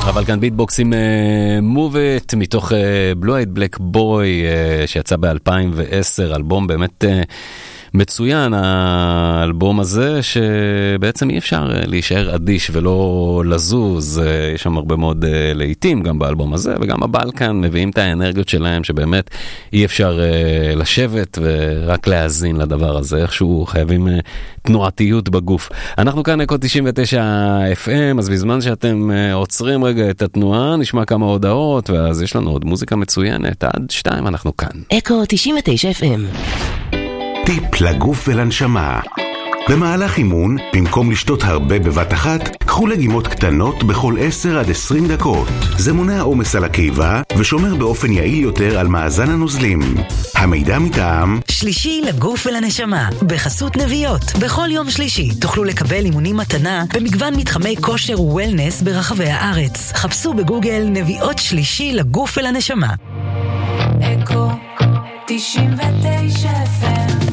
אבל כאן ביטבוקסים Move It מתוך Blue Eyed Black Boy שיצא ב-2010, אלבום באמת מצוין, האלבום הזה שבעצם אי אפשר להישאר אדיש ולא לזוז, יש שם הרבה מאוד לעיתים גם באלבום הזה, וגם הבלקן מביאים את האנרגיות שלהם שבאמת אי אפשר לשבת ורק להאזין לדבר הזה, איכשהו חייבים תנועתיות בגוף. אנחנו כאן אקו 99 FM, אז בזמן שאתם עוצרים רגע את התנועה, נשמע כמה הודעות, ואז יש לנו עוד מוזיקה מצוינת, עד 2 אנחנו כאן. אקו 99 FM. טיפ לגוף ולנשמה. במהלך אימון, במקום לשתות הרבה בבת אחת, קחו לגימות קטנות בכל 10 עד 20 דקות. זה מונע עומס על הקיבה ושומר באופן יעיל יותר על מאזן הנוזלים. המידע מטעם שלישי לגוף ולנשמה, בחסות נביעות. בכל יום שלישי תוכלו לקבל אימונים מתנה במגוון מתחמי כושר ווולנס ברחבי הארץ. חפשו בגוגל נביעות שלישי לגוף ולנשמה. אקו 99 FM